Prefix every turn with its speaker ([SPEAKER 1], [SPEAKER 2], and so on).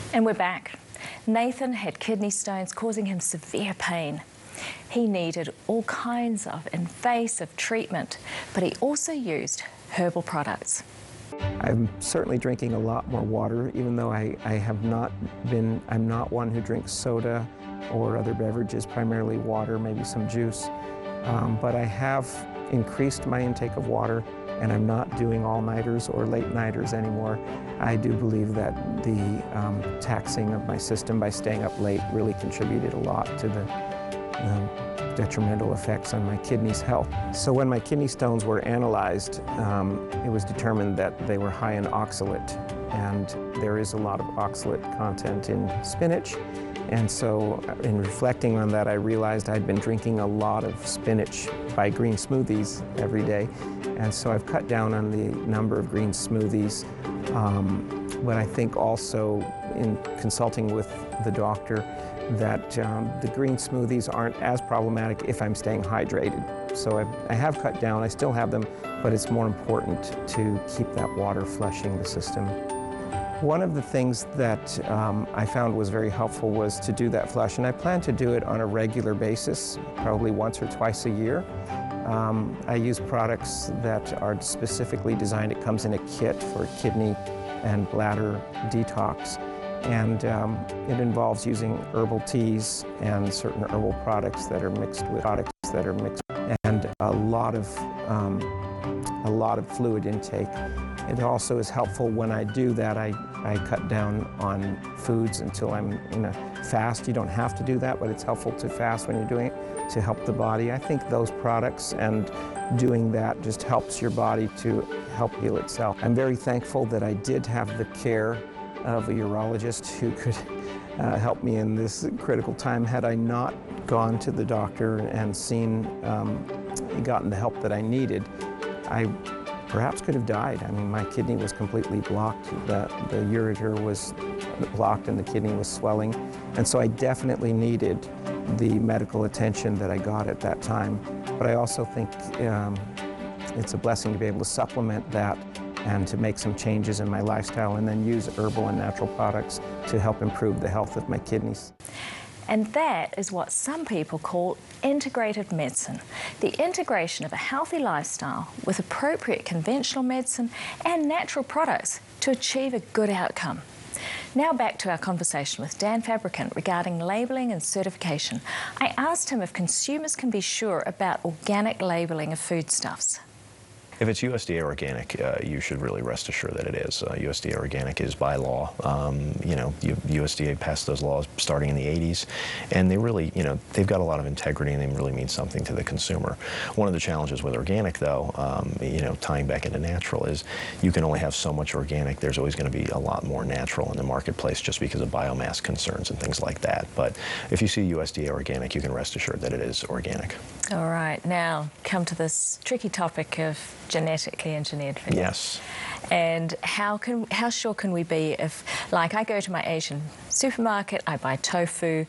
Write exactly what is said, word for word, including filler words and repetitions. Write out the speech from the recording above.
[SPEAKER 1] And we're back. Nathan had kidney stones causing him severe pain. He needed all kinds of invasive treatment, but he also used herbal products.
[SPEAKER 2] I'm certainly drinking a lot more water, even though I, I have not been, I'm not one who drinks soda or other beverages, primarily water, maybe some juice. Um, but I have increased my intake of water, and I'm not doing all-nighters or late-nighters anymore. I do believe that the um, taxing of my system by staying up late really contributed a lot to the um, detrimental effects on my kidneys' health. So when my kidney stones were analyzed, um, it was determined that they were high in oxalate, and there is a lot of oxalate content in spinach. And so in reflecting on that, I realized I'd been drinking a lot of spinach by green smoothies every day. And so I've cut down on the number of green smoothies. Um, but I think also in consulting with the doctor that um, the green smoothies aren't as problematic if I'm staying hydrated. So I've, I have cut down, I still have them, but it's more important to keep that water flushing the system. One of the things that um, I found was very helpful was to do that flush, and I plan to do it on a regular basis, probably once or twice a year. Um, I use products that are specifically designed. It comes in a kit for kidney and bladder detox, and um, it involves using herbal teas and certain herbal products that are mixed with products that are mixed, and a lot of um, a lot of fluid intake. It also is helpful when I do that. I, I cut down on foods until I'm in a fast. You don't have to do that, but it's helpful to fast when you're doing it to help the body. I think those products and doing that just helps your body to help heal itself. I'm very thankful that I did have the care of a urologist who could uh, help me in this critical time. Had I not gone to the doctor and seen, um, gotten the help that I needed, I perhaps could have died. I mean, my kidney was completely blocked. The, the ureter was blocked and the kidney was swelling. And so I definitely needed the medical attention that I got at that time. But I also think um, it's a blessing to be able to supplement that and to make some changes in my lifestyle and then use herbal and natural products to help improve the health of my kidneys.
[SPEAKER 1] And that is what some people call integrative medicine, the integration of a healthy lifestyle with appropriate conventional medicine and natural products to achieve a good outcome. Now back to our conversation with Dan Fabricant regarding labelling and certification. I asked him if consumers can be sure about organic labelling of foodstuffs.
[SPEAKER 3] If it's U S D A organic, uh, you should really rest assured that it is. Uh, U S D A organic is by law. Um, you know, U S D A passed those laws starting in the eighties, and they really, you know, they've got a lot of integrity and they really mean something to the consumer. One of the challenges with organic, though, um, you know, tying back into natural, is you can only have so much organic. There's always going to be a lot more natural in the marketplace just because of biomass concerns and things like that. But if you see U S D A organic, you can rest assured that it is organic.
[SPEAKER 1] All right, now come to this tricky topic of genetically engineered food.
[SPEAKER 3] Yes.
[SPEAKER 1] And how can how sure can we be if, like, I go to my Asian supermarket, I buy tofu,